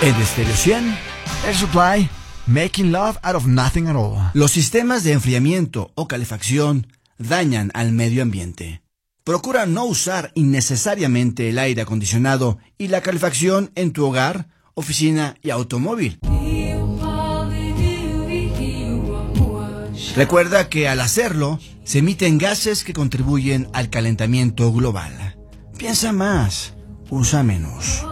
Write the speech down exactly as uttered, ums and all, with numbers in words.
En Estéreo cien, Air Supply, Making Love Out of Nothing at All. Los sistemas de enfriamiento o calefacción dañan al medio ambiente. Procura no usar innecesariamente el aire acondicionado y la calefacción en tu hogar, oficina y automóvil. Recuerda que al hacerlo, se emiten gases que contribuyen al calentamiento global. Piensa más, usa menos.